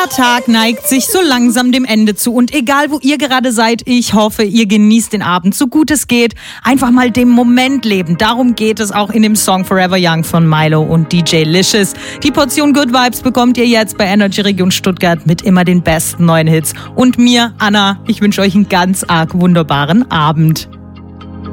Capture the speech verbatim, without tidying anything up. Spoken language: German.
Der Tag neigt sich so langsam dem Ende zu und egal wo ihr gerade seid, ich hoffe, ihr genießt den Abend so gut es geht. Einfach mal dem Moment leben. Darum geht es auch in dem Song Forever Young von Milo und D J Licious. Die Portion Good Vibes bekommt ihr jetzt bei Energy Region Stuttgart mit immer den besten neuen Hits. Und mir, Anna, ich wünsche euch einen ganz arg wunderbaren Abend.